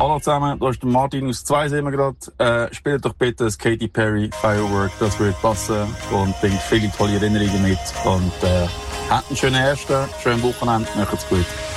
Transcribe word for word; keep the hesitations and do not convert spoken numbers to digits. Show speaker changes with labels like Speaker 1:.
Speaker 1: Hallo zusammen, da ist der Martin aus zwei sehen wir gerade. Äh, spielt doch bitte das Katy Perry Firework, das wird passen und bringt viele tolle Erinnerungen mit. Und äh, habt einen schönen ersten, schönen Wochenende, macht's gut.